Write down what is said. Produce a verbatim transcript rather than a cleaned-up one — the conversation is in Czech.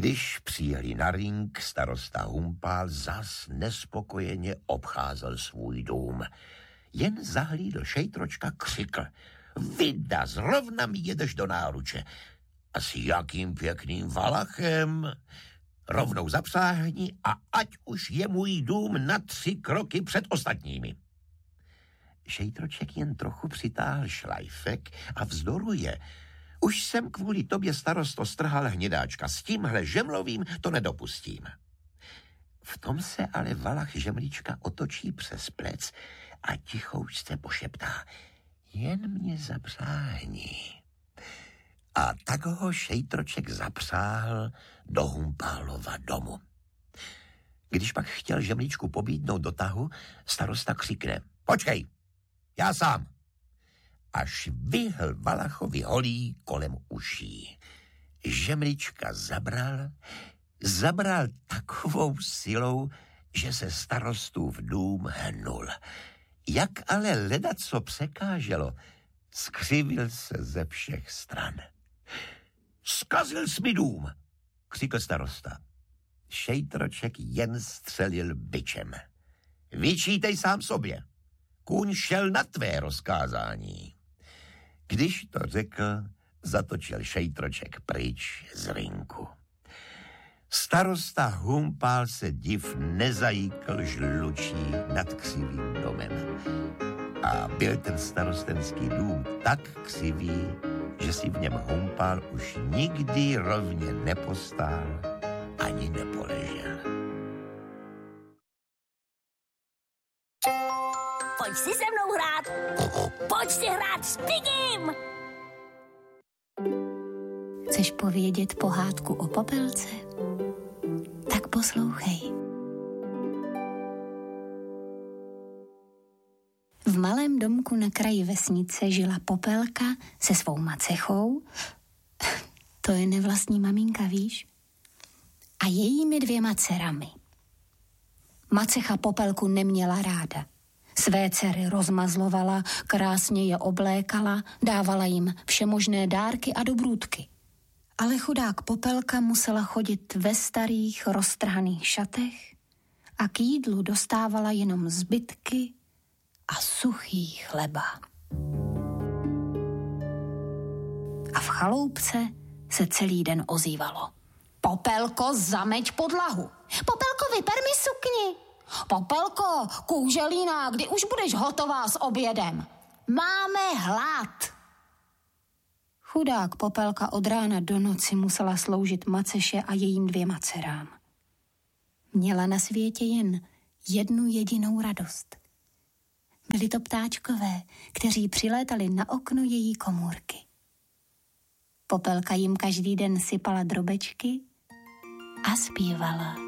Když přijeli na ring, starosta Humpál zas nespokojeně obcházel svůj dům. Jen zahlídl šejtročka, křikl: Vida, zrovna mi jedeš do náruče. A s jakým pěkným valachem. Rovnou zapsáhni a ať už je můj dům na tři kroky před ostatními. Šejtroček jen trochu přitáhl šlajfek a vzdoruje: Už jsem kvůli tobě, starosto, strhal hnědáčka, s tímhle žemlovým to nedopustím. V tom se ale valach žemlíčka otočí přes plec a tichoučce pošeptá: Jen mě zapřáhni. A tak ho šejtroček zapřáhl do Humpálova domu. Když pak chtěl žemlíčku pobídnout do tahu, starosta křikne: Počkej, já sám. Až vyhl valachovi holí kolem uší. Žemlička zabral, zabral takovou silou, že se starostův dům hnul. Jak ale ledaco překáželo, skřivil se ze všech stran. Zkazil jsi mi dům, křikl starosta. Šejtroček jen střelil bičem. Vyčítej sám sobě. Kůň šel na tvé rozkázání. Když to řekl, zatočil šejtroček pryč z rinku. Starosta Humpál se div nezajíkl žlučí nad křivým domem. A byl ten starostenský dům tak křivý, že si v něm Humpál už nikdy rovně nepostál ani nepoležel. Pojď si se mnou hrát. Pojď si hrát s Pigim. Chceš povědět pohádku o Popelce? Tak poslouchej. V malém domku na kraji vesnice žila Popelka se svou macechou. To je nevlastní maminka, víš? A jejími dvěma dcerami. Macecha Popelku neměla ráda. Své dcery rozmazlovala, krásně je oblékala, dávala jim všemožné dárky a dobrůdky. Ale chudák Popelka musela chodit ve starých, roztrhaných šatech a k jídlu dostávala jenom zbytky a suchý chleba. A v chaloupce se celý den ozývalo: Popelko, zameď podlahu. Popelko, vyper mi sukni. Popelko, kůželína, kdy už budeš hotová s obědem? Máme hlad. Chudák Popelka od rána do noci musela sloužit maceše a jejím dvěma dcerám. Měla na světě jen jednu jedinou radost. Byli to ptáčkové, kteří přilétali na okno její komůrky. Popelka jim každý den sypala drobečky a zpívala.